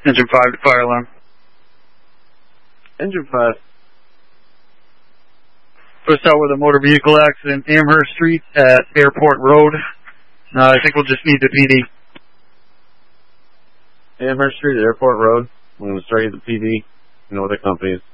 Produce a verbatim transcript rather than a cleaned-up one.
Engine five to fire alarm. Engine five. First out with a motor vehicle accident, Amherst Street at Airport Road. Uh, I think we'll just need the P D. Amherst Street at Airport Road. We're going to start you the P D. You know what the company is.